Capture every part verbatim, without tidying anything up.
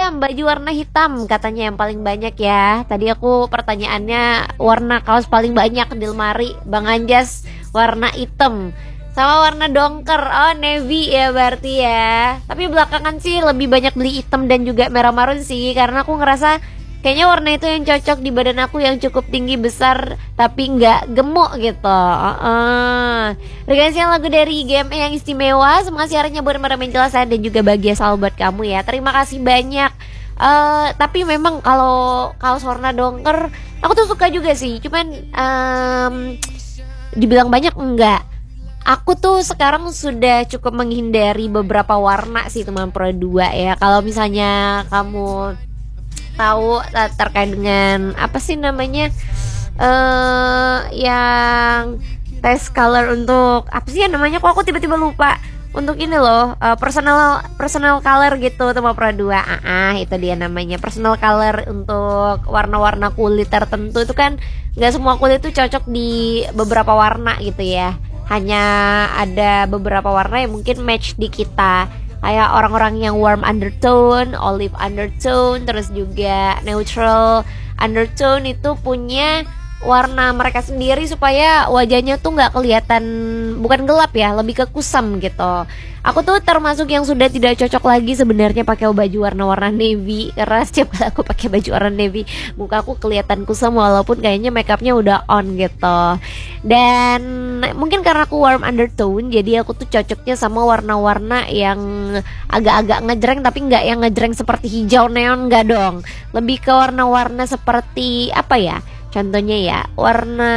Jam, baju warna hitam katanya yang paling banyak ya. Tadi aku pertanyaannya warna kaos paling banyak di lemari. Bang Anjas warna hitam sama warna dongker. Oh, navy ya berarti ya. Tapi belakangan sih lebih banyak beli hitam dan juga merah marun sih, karena aku ngerasa kayaknya warna itu yang cocok di badan aku yang cukup tinggi besar tapi nggak gemuk gitu. Uh-uh. Rekomendasi lagu dari G M E yang istimewa. Semoga siarannya benar-benar menjelaskan dan juga bahagia selalu buat kamu ya. Terima kasih banyak. Uh, tapi memang kalau kaos warna dongker aku tuh suka juga sih. Cuman um, dibilang banyak enggak. Aku tuh sekarang sudah cukup menghindari beberapa warna sih teman Pro dua ya. Kalau misalnya kamu tahu terkait dengan apa sih namanya uh, yang test color untuk apa sih ya namanya, kok aku tiba-tiba lupa, untuk ini loh uh, personal personal color gitu teman Pro dua. Ah, ah itu dia namanya personal color untuk warna-warna kulit tertentu. Itu kan nggak semua kulit itu cocok di beberapa warna gitu ya, hanya ada beberapa warna yang mungkin match di kita. Kayak orang-orang yang warm undertone, olive undertone, terus juga neutral undertone itu punya warna mereka sendiri supaya wajahnya tuh nggak kelihatan, bukan gelap ya, lebih ke kusam gitu. Aku tuh termasuk yang sudah tidak cocok lagi sebenarnya pakai baju warna-warna navy, karena setiap kali aku pakai baju warna navy muka aku kelihatan kusam walaupun kayaknya makeupnya udah on gitu. Dan mungkin karena aku warm undertone, jadi aku tuh cocoknya sama warna-warna yang agak-agak ngejreng, tapi nggak yang ngejreng seperti hijau neon, nggak dong. Lebih ke warna-warna seperti apa ya? Contohnya ya warna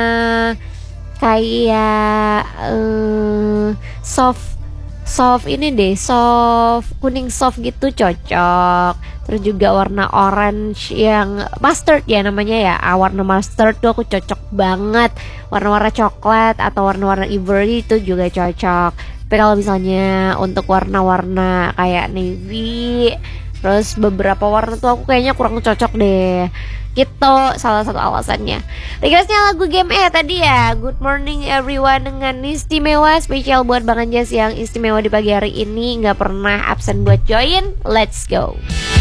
kayak uh, soft soft ini deh, soft kuning soft gitu cocok. Terus juga warna orange yang mustard ya namanya ya. Ah, warna mustard tuh aku cocok banget. Warna-warna coklat atau warna-warna ivory itu juga cocok. Tapi kalau misalnya untuk warna-warna kayak navy, terus beberapa warna tuh aku kayaknya kurang cocok deh. Gitu salah satu alasannya. Requestnya lagu Game E tadi ya, Good Morning Everyone dengan istimewa, spesial buat Bang Anjas yang istimewa di pagi hari ini, nggak pernah absen buat join. Let's go.